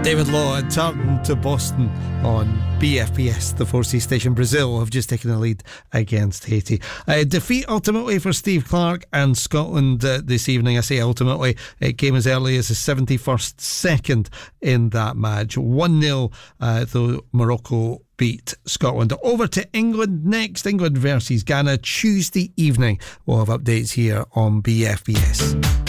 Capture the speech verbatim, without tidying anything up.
David Law and Tartan to Boston on B F P S, the four C station. Brazil have just taken the lead against Haiti. A defeat ultimately for Steve Clarke and Scotland uh, this evening. I say ultimately, it came as early as the seventy-first second in that match. one nil, uh, though Morocco beat Scotland. Over to England next. England versus Ghana Tuesday evening. We'll have updates here on B F B S.